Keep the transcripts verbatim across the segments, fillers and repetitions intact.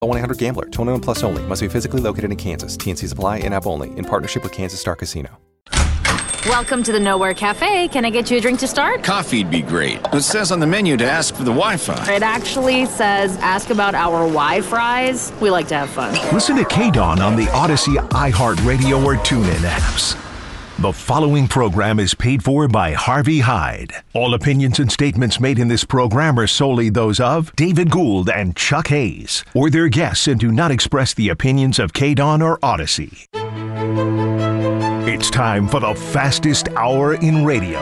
one eight hundred gambler. twenty-one plus only. Must be physically located in Kansas. T N Cs apply. In app only. In partnership with Kansas Star Casino. Welcome to the Nowhere Cafe. Can I get you a drink to start? Coffee'd be great. It says on the menu to ask for the Wi-Fi. It actually says ask about our Wi-Fries. We like to have fun. Listen to K-Dawn on the Odyssey, iHeartRadio, or TuneIn apps. The following program is paid for by Harvey Hyde. All opinions and statements made in this program are solely those of David Gould and Chuck Hayes, or their guests, and do not express the opinions of K-Dawn or Odyssey. It's time for the fastest hour in radio.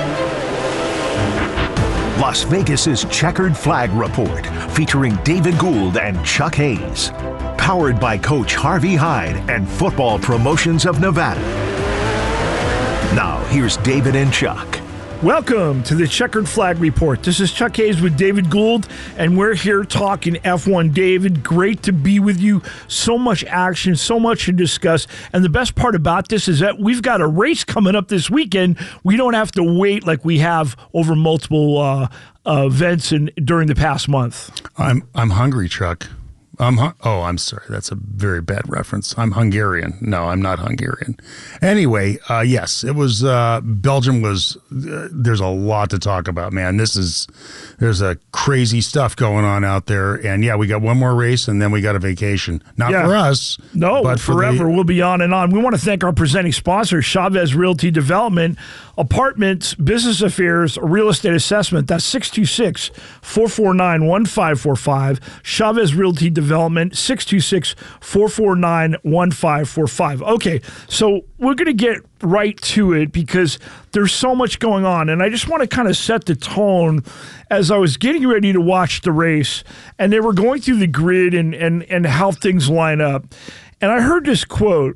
Las Vegas's Checkered Flag Report, featuring David Gould and Chuck Hayes. Powered by Coach Harvey Hyde and Football Promotions of Nevada. Now, here's David and Chuck. Welcome to the Checkered Flag Report. This is Chuck Hayes with David Gould, and we're here talking F one. David, great to be with you. So much action, so much to discuss. And the best part about this is that we've got a race coming up this weekend. We don't have to wait like we have over multiple uh, uh, events in, during the past month. I'm I'm hungry, Chuck. I'm hu- oh, I'm sorry. That's a very bad reference. I'm Hungarian. No, I'm not Hungarian. Anyway, uh, yes, it was. Uh, Belgium was. Uh, there's a lot to talk about, man. This is. There's a crazy stuff going on out there, and yeah, we got one more race, and then we got a vacation. Not Yeah. for us. No, but for forever. the- We'll be on and on. We want to thank our presenting sponsor, Chavez Realty Development, Apartments, Business Affairs, Real Estate Assessment. That's six two six, four four nine, one five four five. Chavez Realty Development, six two six, four four nine, one five four five. Okay, so we're going to get right to it because there's so much going on, and I just want to kind of set the tone as I was getting ready to watch the race, and they were going through the grid and and and how things line up. And I heard this quote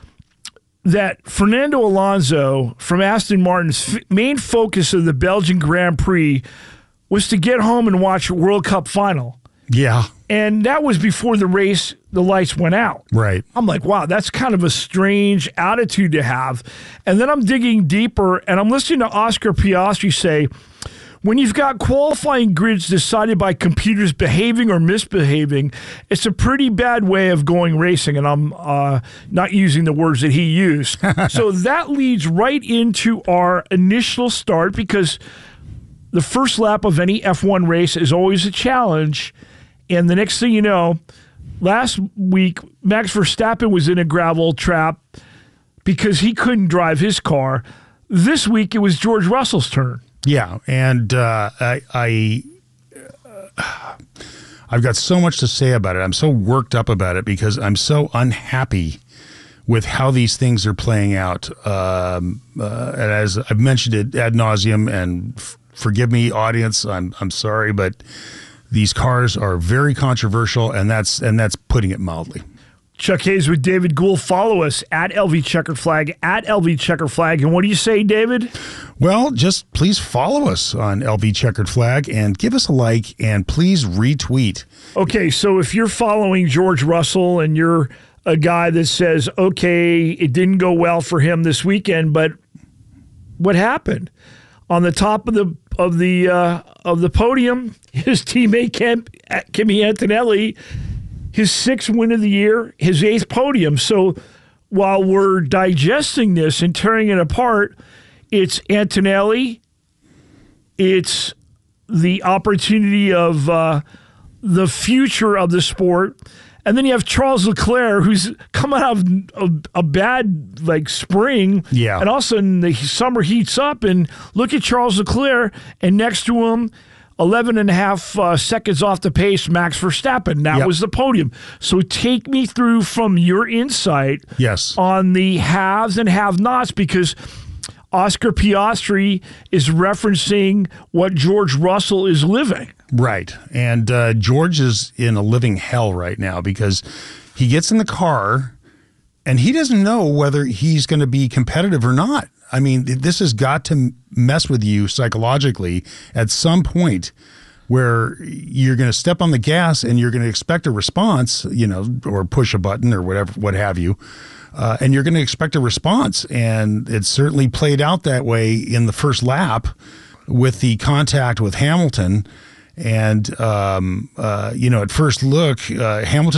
that Fernando Alonso from Aston Martin's f- main focus of the Belgian Grand Prix was to get home and watch a World Cup final. Yeah. And that was before the race, the lights went out. Right. I'm like, wow, that's kind of a strange attitude to have. And then I'm digging deeper, and I'm listening to Oscar Piastri say, when you've got qualifying grids decided by computers behaving or misbehaving, it's a pretty bad way of going racing. And I'm uh, not using the words that he used. So that leads right into our initial start, because the first lap of any F one race is always a challenge. And the next thing you know, last week, Max Verstappen was in a gravel trap because he couldn't drive his car. This week, it was George Russell's turn. Yeah, and uh, I, I, uh, I've got so much to say about it. I'm so worked up about it because I'm so unhappy with how these things are playing out. Um, uh, and as I've mentioned it ad nauseum, and f- forgive me, audience, I'm I'm sorry, but these cars are very controversial, and that's and that's putting it mildly. Chuck Hayes with David Gould. Follow us at L V Checkered Flag, at L V Checkered Flag. And what do you say, David? Well, just please follow us on L V Checkered Flag and give us a like, and please retweet. Okay, so if you're following George Russell and you're a guy that says, okay, it didn't go well for him this weekend, but what happened? On the top of the of the uh, of the podium, his teammate Kim, Kimi Antonelli, his sixth win of the year, his eighth podium. So while we're digesting this and tearing it apart, it's Antonelli, it's the opportunity of uh, the future of the sport. And then you have Charles Leclerc, who's coming out of a, a bad like spring. Yeah. And all of a sudden the summer heats up, and look at Charles Leclerc, and next to him, eleven and a half uh, seconds off the pace, Max Verstappen. That Yep. was the podium. So take me through from your insight Yes. on the haves and have-nots, because Oscar Piastri is referencing what George Russell is living. Right. And uh, George is in a living hell right now because he gets in the car and he doesn't know whether he's going to be competitive or not. I mean, this has got to mess with you psychologically at some point, where you're going to step on the gas and you're going to expect a response, you know, or push a button or whatever, what have you. Uh, and you're going to expect a response. And it certainly played out that way in the first lap with the contact with Hamilton. And, um, uh, you know, at first look, uh, Hamilton